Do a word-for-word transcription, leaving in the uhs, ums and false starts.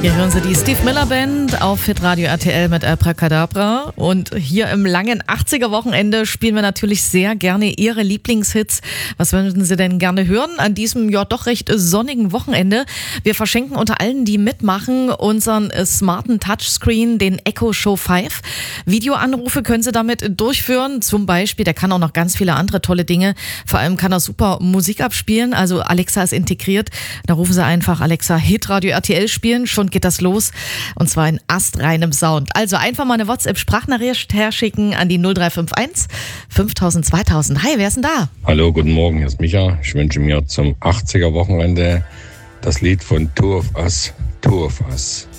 Hier hören Sie die Steve Miller Band auf Hitradio R T L mit Abracadabra. Und hier im langen achtziger-Wochenende spielen wir natürlich sehr gerne Ihre Lieblingshits. Was würden Sie denn gerne hören an diesem ja doch recht sonnigen Wochenende? Wir verschenken unter allen, die mitmachen, unseren smarten Touchscreen, den Echo Show fünf. Videoanrufe können Sie damit durchführen. Zum Beispiel, der kann auch noch ganz viele andere tolle Dinge. Vor allem kann er super Musik abspielen. Also Alexa ist integriert. Da rufen Sie einfach Alexa Hitradio R T L spielen. Schon geht das los. Und zwar in astreinem Sound. Also einfach mal eine WhatsApp-Sprachnachricht herschicken an die null drei fünf eins fünftausend zweitausend. Hi, wer ist denn da? Hallo, guten Morgen, hier ist Micha. Ich wünsche mir zum achtziger-Wochenende das Lied von Two of Us, Two of Us.